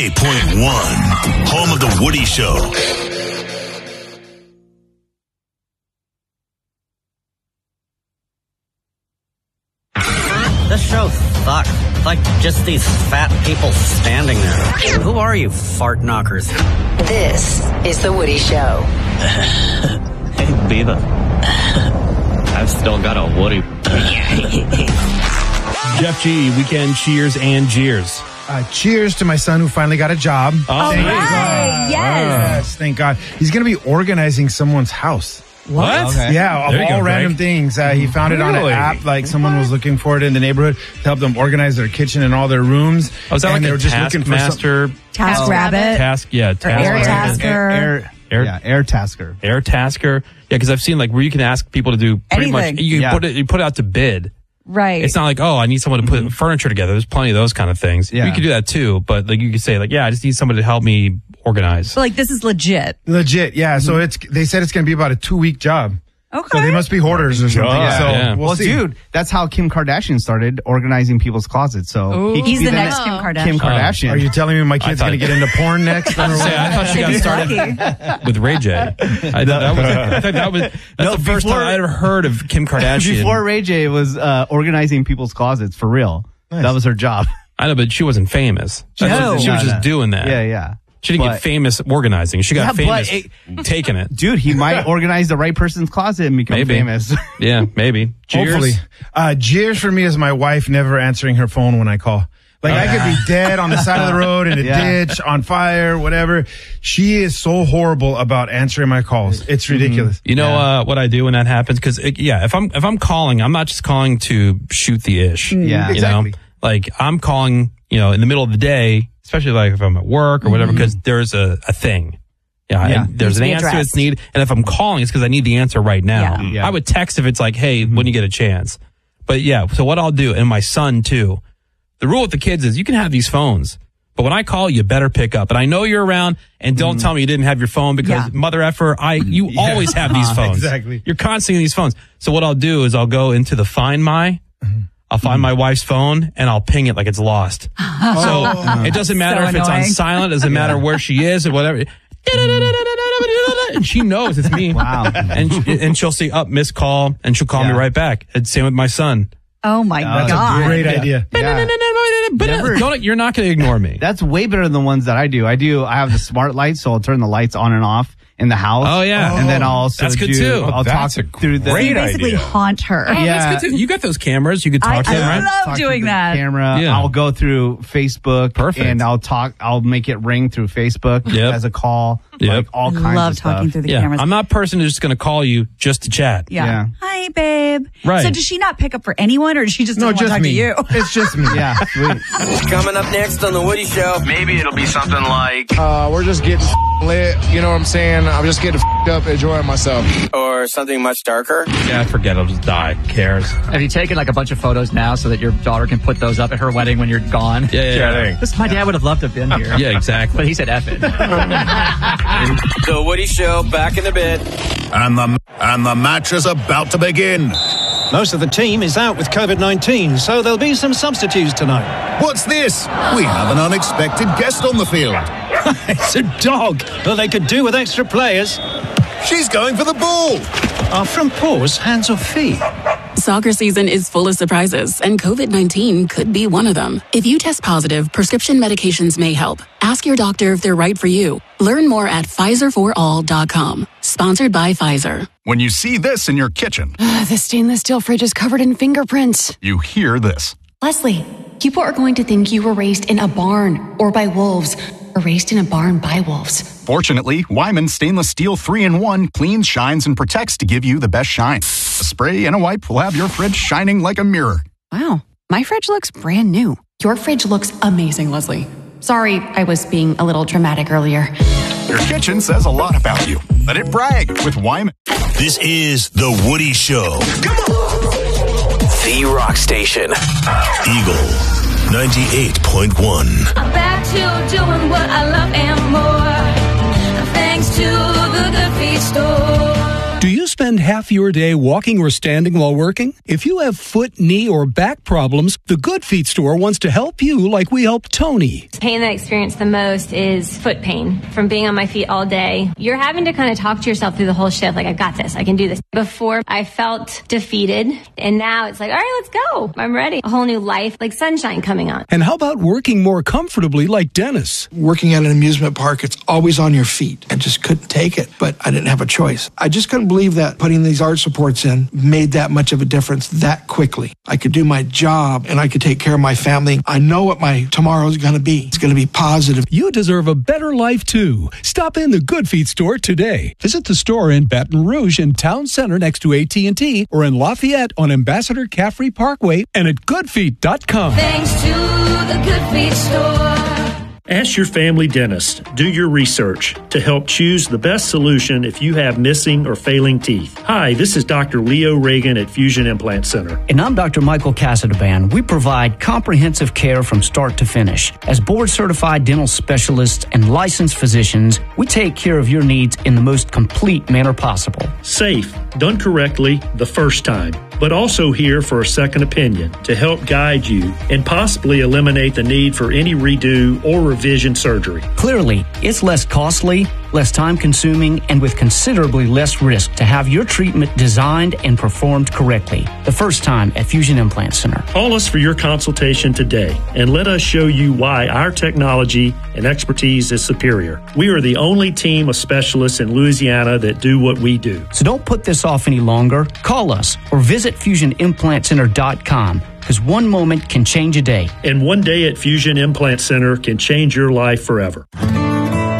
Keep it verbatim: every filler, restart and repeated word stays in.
eight point one, home of The Woody Show. This show sucks. It's like just these fat people standing there. Who are you, fart knockers? This is The Woody Show. Hey, Beaver. I've still got a Woody. Jeff G, weekend cheers and jeers. Uh, cheers to my son who finally got a job. Oh, thank right. God. Yes. Yes, thank God. He's going to be organizing someone's house. What? Okay. Yeah, of There you all go, random Greg. things. Uh, he found it on an Really? app, like someone was looking for it in the neighborhood to help them organize their kitchen and all their rooms. Oh, is that and like they a were just looking for some- Taskmaster? Task Oh. Rabbit. Task, yeah. Task Air Rabbit. Tasker. Air, Air- yeah, Air Tasker. Air Tasker. Yeah, because I've seen like where you can ask people to do pretty Anything. much. You Yeah. put it. You put it out to bid. Right. It's not like, oh, I need someone to put furniture together. There's plenty of those kind of things. Yeah. You could do that too, but like you could say like, yeah, I just need somebody to help me organize. So, like, this is legit. Legit, yeah. So it's they said it's going to be about a two week job. Okay. So they must be hoarders or something. Yeah. So Yeah. we'll, Well, see. dude, that's how Kim Kardashian started organizing people's closets. So he could He's be the next Kim Kardashian. Kim Kardashian. Are you telling me my kid's thought- going to get into porn next? I, say, I thought she got started with Ray J. I thought that was. I thought that was. That's No, the first before- time I ever heard of Kim Kardashian. Before Ray J was uh, organizing people's closets for real. Nice. That was her job. I know, but she wasn't famous. She, No. was, she was No, just no. doing that. Yeah, yeah. She didn't But- get famous organizing. She got Yeah, but famous taking it. Dude, he might organize the right person's closet and become Maybe. famous. Yeah, maybe. Cheers. Hopefully. Uh, cheers for me is my wife never answering her phone when I call. Like, I could be dead on the side of the road, in a Yeah. ditch, on fire, whatever. She is so horrible about answering my calls. It's ridiculous. You know uh, what I do when that happens? Because yeah, if I'm if I'm calling, I'm not just calling to shoot the ish. Yeah. you Exactly. know, like I'm calling, you know, in the middle of the day, especially like if I'm at work or whatever, because there's a, a thing. Yeah, Yeah. and there's Needs to an be answer addressed. that's needed, and if I'm calling, it's because I need the answer right now. Yeah. Yeah. I would text if it's like, hey, when you get a chance. But yeah, so what I'll do, and my son too. The rule with the kids is you can have these phones, but when I call, you better pick up. And I know you're around, and don't tell me you didn't have your phone because Yeah. mother effer, I you always have these phones. Exactly. You're constantly in these phones. So what I'll do is I'll go into the Find My. I'll find my wife's phone and I'll ping it like it's lost. So it doesn't matter So if it's on annoying. silent. It doesn't matter where she is or whatever. And she knows it's me. Wow. And and she'll see up missed call and she'll call me Yeah. right back. And same with my son. Oh, my that's a God. Great idea. Yeah. Never- Don't, you're not going to ignore me. That's way better than the ones that I do. I do. I have the smart lights, so I'll turn the lights on and off in the house. Oh, yeah. and then I'll also That's good, do, too. I'll That's talk a through the great You basically idea. haunt her. Oh, Yeah. that's good too. You got those cameras. You could talk to I them, right? love talk doing to the that. camera. Yeah. I'll go through Facebook. Perfect. And I'll talk. I'll make it ring through Facebook Yep. as a call. Yep. Like all I kinds love of stuff. talking through the Yeah, cameras. I'm not a person who's just going to call you just to chat. Yeah. Yeah. Hi, babe. Right. So does she not pick up for anyone, or does she just No, doesn't want just to me. talk to you? It's just me. Yeah, sweet. Coming up next on The Woody Show. Maybe it'll be something like, Uh, we're just getting lit. You know what I'm saying? I'm just getting up, enjoying myself. Or something much darker. Yeah, forget it. I'll just die. Who cares? Have you taken like a bunch of photos now so that your daughter can put those up at her wedding when you're gone? Yeah, yeah, yeah. Kidding. This, my dad would have loved to have been here. Yeah, exactly. But he said F it. The Woody Show, back in a bit. And the, and the match is about to begin. Most of the team is out with COVID nineteen, so there'll be some substitutes tonight. What's this? We have an unexpected guest on the field. It's a dog. Well, they could do with extra players. She's going for the ball. Are front paws hands or feet? Soccer season is full of surprises, and COVID nineteen could be one of them. If you test positive, prescription medications may help. Ask your doctor if they're right for you. Learn more at Pfizer for all dot com. Sponsored by Pfizer. when you see this in your kitchen, The stainless steel fridge is covered in fingerprints. you hear this. Leslie, people are going to think you were raised in a barn or by wolves, or raised in a barn by wolves. Fortunately, Wyman Stainless Steel three in one cleans, shines, and protects to give you the best shine. A spray and a wipe will have your fridge shining like a mirror. Wow, my fridge looks brand new. Your fridge looks amazing, Leslie. Sorry, I was being a little dramatic earlier. Your kitchen says a lot about you. Let it brag with Wyman. This is The Woody Show. The Rock Station. Eagle ninety-eight point one. I'm back to doing what I love and more. Thanks to the Good Feet store. Do you spend spend half your day walking or standing while working? If you have foot, knee, or back problems, the Good Feet store wants to help you like we helped Tony. The pain that I experience the most is foot pain from being on my feet all day. You're having to kind of talk to yourself through the whole shift, like, I got this, I can do this. Before, I felt defeated, and now it's like, all right, let's go. I'm ready. A whole new life, like sunshine coming on. And how about working more comfortably like Dennis? Working at an amusement park, it's always on your feet. I just couldn't take it, but I didn't have a choice. I just couldn't believe that putting these arch supports in made that much of a difference that quickly. I could do my job and I could take care of my family. I know what my tomorrow is going to be. It's going to be positive. You deserve a better life too. Stop in the Good Feet store today. Visit the store in Baton Rouge in Town Center next to A T and T or in Lafayette on Ambassador Caffrey Parkway and at good feet dot com. Thanks to the Good Feet store. Ask your family dentist. Do your research to help choose the best solution if you have missing or failing teeth. Hi, this is Doctor Leo Reagan at Fusion Implant Center. And I'm Doctor Michael Casadaband. We provide comprehensive care from start to finish. As board-certified dental specialists and licensed physicians, we take care of your needs in the most complete manner possible. Safe, done correctly the first time, but also here for a second opinion to help guide you and possibly eliminate the need for any redo or revision surgery. Clearly, it's less costly, less time-consuming, and with considerably less risk to have your treatment designed and performed correctly. The first time at Fusion Implant Center. Call us for your consultation today and let us show you why our technology and expertise is superior. We are the only team of specialists in Louisiana that do what we do. So don't put this off any longer. Call us or visit fusion implant center dot com. Because one moment can change a day. And one day at Fusion Implant Center can change your life forever.